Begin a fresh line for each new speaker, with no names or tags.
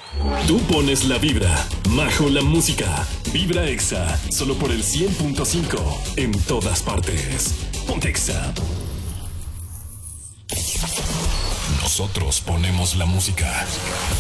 Tú pones la vibra, Majo la música. Vibra Exa, solo por el 100.5 en todas partes. Ponte Exa. Nosotros ponemos la música.